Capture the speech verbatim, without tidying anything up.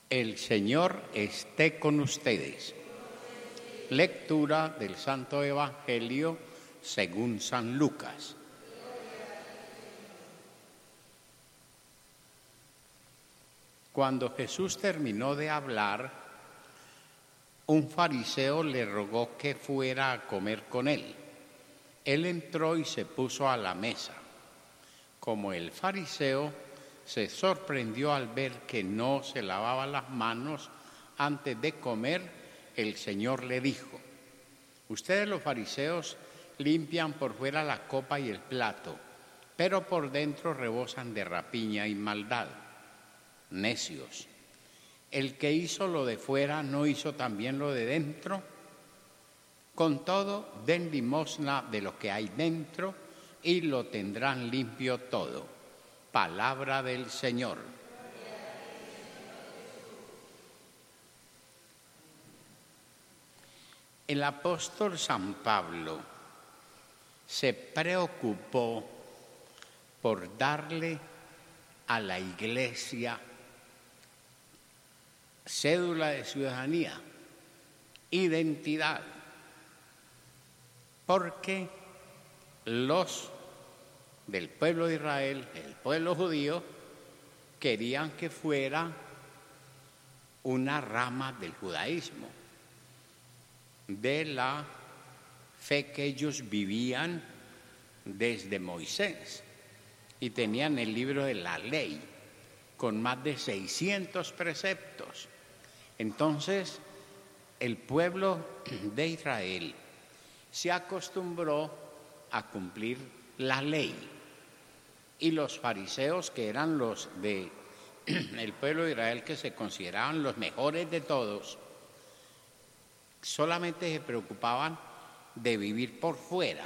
El Señor esté con ustedes. Lectura del Santo Evangelio según San Lucas. Cuando Jesús terminó de hablar, un fariseo le rogó que fuera a comer con él. Él entró y se puso a la mesa. Como el fariseo se sorprendió al ver que no se lavaba las manos antes de comer, el Señor le dijo: ustedes los fariseos limpian por fuera la copa y el plato, pero por dentro rebosan de rapiña y maldad. Necios, el que hizo lo de fuera no hizo también lo de dentro. Con todo, den limosna de lo que hay dentro y lo tendrán limpio todo. Palabra del Señor. El apóstol San Pablo se preocupó por darle a la Iglesia cédula de ciudadanía, identidad, porque los del pueblo de Israel, el pueblo judío, querían que fuera una rama del judaísmo, de la fe que ellos vivían desde Moisés, y tenían el libro de la ley con más de seiscientos preceptos. Entonces, el pueblo de Israel se acostumbró a cumplir la ley. Y los fariseos, que eran los de el pueblo de Israel, que se consideraban los mejores de todos, solamente se preocupaban de vivir por fuera,